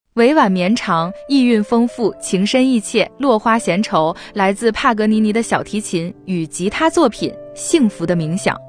委婉绵长，意蕴丰富，情深意切，落花闲愁，来自帕格尼尼的小提琴与吉他作品《幸福的冥想》。